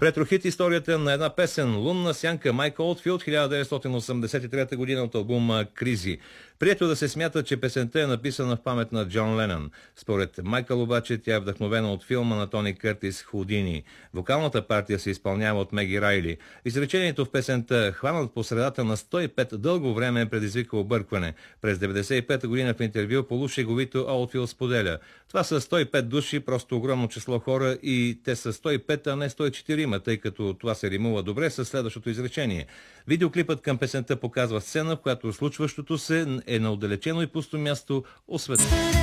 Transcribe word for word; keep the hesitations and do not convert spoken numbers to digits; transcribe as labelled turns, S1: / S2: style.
S1: Ретрохит историята на една песен "Лунна сянка", Майк Олдфилд, хиляда деветстотин осемдесет и трета година, от албума "Кризи". Прието да се смята, че песента е написана в памет на Джон Ленън. Според Майкъл обаче тя е вдъхновена от филма на Тони Къртис "Худини". Вокалната партия се изпълнява от Меги Райли. Изречението в песента "Хванат по средата на сто и пет" дълго време предизвика объркване. През деветдесет и пета година в интервю полушеговито Олдфилд споделя: "Това са сто и пет души, просто огромно число хора, и те са сто и пет, а не сто и четири, тъй като това се римува добре с следващото изречение". Видеоклипът към песента показва сцена, в която случващото се е на отдалечено и пусто място, осветено.